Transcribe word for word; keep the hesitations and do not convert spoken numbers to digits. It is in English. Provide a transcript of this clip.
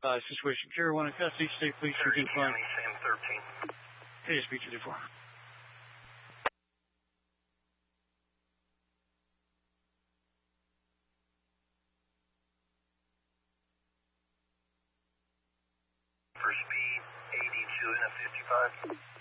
Uh, situation Carrier one in custody, state police, routine flight. Sam thirteen. A S B two four. For speed, eighty-two and a fifty-five.